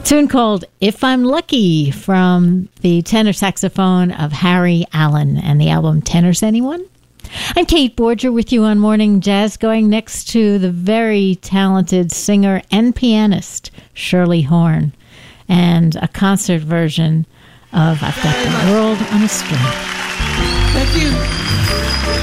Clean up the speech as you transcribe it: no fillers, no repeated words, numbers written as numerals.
Tune called If I'm Lucky from the tenor saxophone of Harry Allen and the album Tenors Anyone? I'm Kate Borger with you on Morning Jazz, going next to the very talented singer and pianist Shirley Horn and a concert version of I've Got the World on a String. Thank you.